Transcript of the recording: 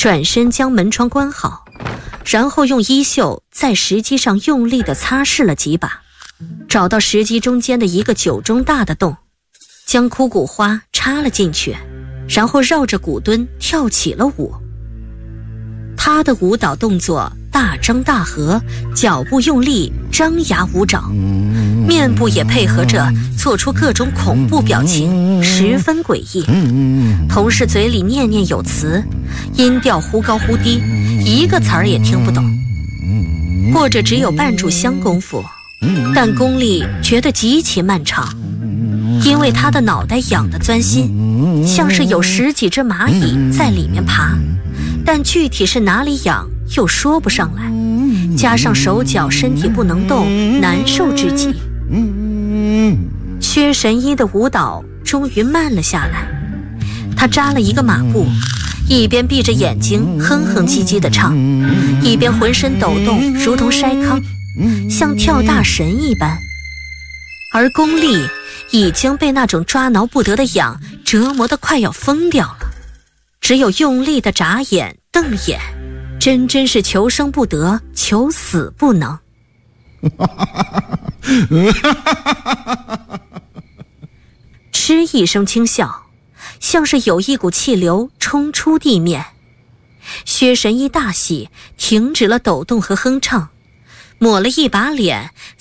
转身将门窗关好，然后用衣袖在石基上用力地擦拭了几把，找到石基中间的一个9中大的洞，将枯骨花插了进去，然后绕着骨墩跳起了舞。他的舞蹈动作大张大合，脚步用力，张牙舞爪，面部也配合着做出各种恐怖表情，十分诡异。同事嘴里念念有词，音调忽高忽低，一个词儿也听不懂。或者只有半炷香功夫，但功力觉得极其漫长，因为他的脑袋痒得钻心，像是有10几只蚂蚁在里面爬，但具体是哪里痒又说不上来，加上手脚身体不能动，难受至极。薛神医的舞蹈终于慢了下来，他扎了一个马步，一边闭着眼睛哼哼唧唧地唱，一边浑身抖动，如同筛糠，像跳大神一般。而功力已经被那种抓挠不得的痒折磨得快要疯掉了，只有用力的眨眼瞪眼，真是求生不得，求死不能。嗤一声轻笑，像是有一股气流冲出地面。薛神医大喜，停止了抖动和哼唱，抹了一把脸，